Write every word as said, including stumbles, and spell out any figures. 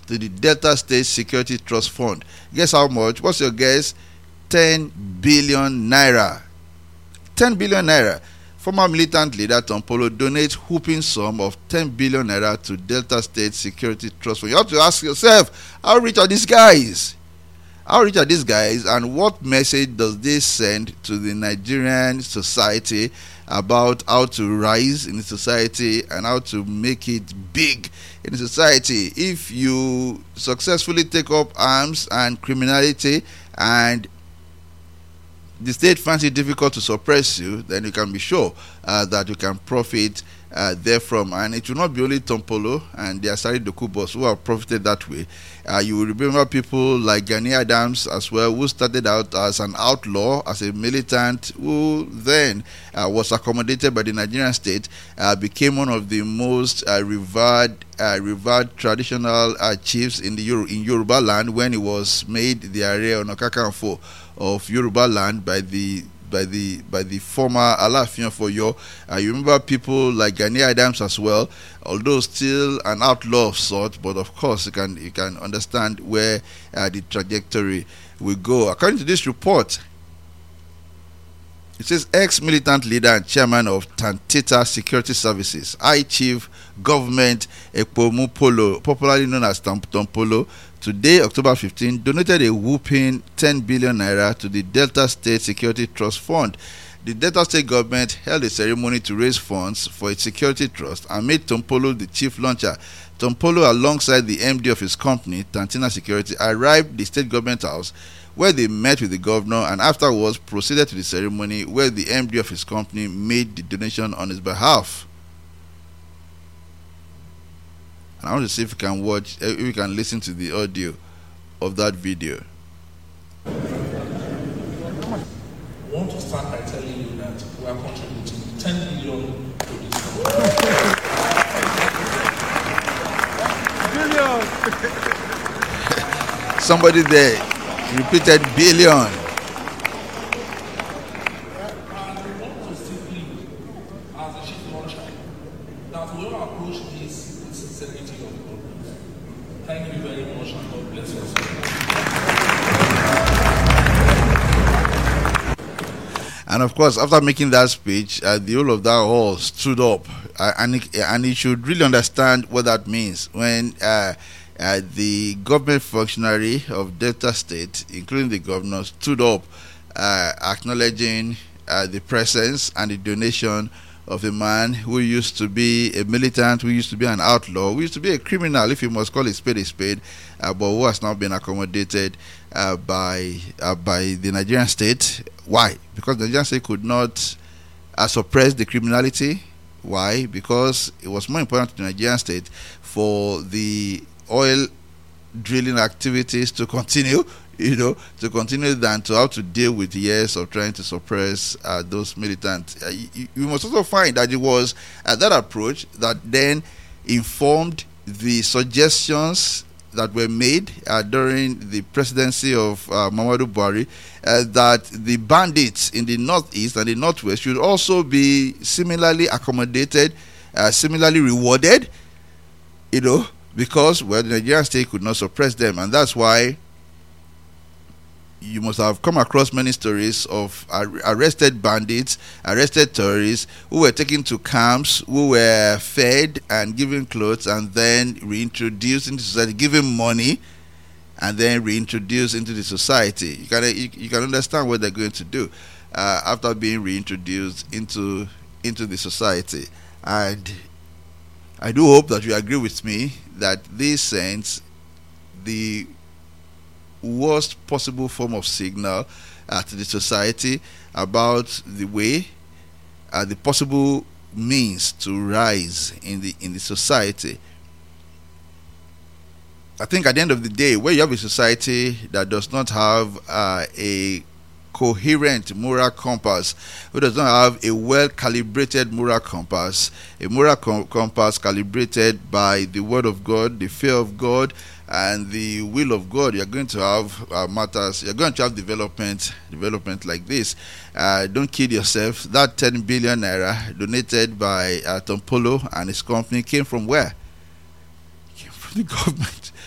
to the Delta State Security Trust Fund. Guess how much? What's your guess? ten billion naira. ten billion naira. Former militant leader Tom Polo donates whooping sum of ten billion naira to Delta State Security Trust Fund. You have to ask yourself, how rich are these guys? How rich are these guys, and what message does this send to the Nigerian society about how to rise in the society and how to make it big in the society? If you successfully take up arms and criminality and the state finds it difficult to suppress you, then you can be sure uh, that you can profit uh, therefrom. And it will not be only Tom Polo and the Asari Doku boss who have profited that way. Uh, you will remember people like Gani Adams as well, who started out as an outlaw, as a militant, who then uh, was accommodated by the Nigerian state, uh, became one of the most uh, revered uh, revered traditional uh, chiefs in the Yor- in Yoruba land when he was made the Ààrẹ Ọ̀nà Kakanfò of Yoruba land by the by the by the former Aláàfin of Ọ̀yọ́. Uh, you remember people like Gani Adams as well, although still an outlaw of sort, but of course you can you can understand where uh, the trajectory will go. According to this report, it says ex-militant leader and chairman of Tantita Security Services, High Chief Government Ekpomu Polo, popularly known as Tom Polo, today, October fifteenth, donated a whooping ten billion naira to the Delta State Security Trust Fund. The Delta State government held a ceremony to raise funds for its security trust and made Tom Polo the chief launcher. Tom Polo, alongside the M D of his company, Tantina Security, arrived at the state government house where they met with the governor and afterwards proceeded to the ceremony where the M D of his company made the donation on his behalf. And I want to see if you can watch, if you can listen to the audio of that video. I want to start by telling you that we are contributing ten billion to this billion. Somebody there repeated billion. Thank you very much and God bless us. And of course, after making that speech, uh, the whole of that hall stood up, uh, and it, and he should really understand what that means when uh, uh, the government functionary of Delta State, including the governor, stood up, uh, acknowledging uh, the presence and the donation of a man who used to be a militant, who used to be an outlaw, who used to be a criminal, if you must call a spade a spade, uh, but who has now been accommodated uh, by uh, by the Nigerian state. Why? Because the Nigerian state could not uh, suppress the criminality. Why? Because it was more important to the Nigerian state for the oil drilling activities to continue, you know, to continue than to have to deal with years of trying to suppress uh, those militants. Uh, you, you must also find that it was uh, that approach that then informed the suggestions that were made uh, during the presidency of uh, Muhammadu Buhari, uh, that the bandits in the northeast and the northwest should also be similarly accommodated, uh, similarly rewarded, you know, because, well, the Nigerian state could not suppress them. And that's why you must have come across many stories of arrested bandits, arrested terrorists who were taken to camps, who were fed and given clothes and then reintroduced into society, given money and then reintroduced into the society. You can you, you can understand what they're going to do uh, after being reintroduced into into the society. And I do hope that you agree with me that this sends the worst possible form of signal uh, to the society about the way, uh, the possible means to rise in the in the society. I think at the end of the day, where you have a society that does not have uh, a coherent moral compass, who does not have a well-calibrated moral compass, a moral com- compass calibrated by the word of God, the fear of God, and the will of God, you're going to have uh, matters, you're going to have development, development like this. Uh, don't kid yourself. That ten billion naira donated by uh, Tom Polo and his company came from where? It came from the government.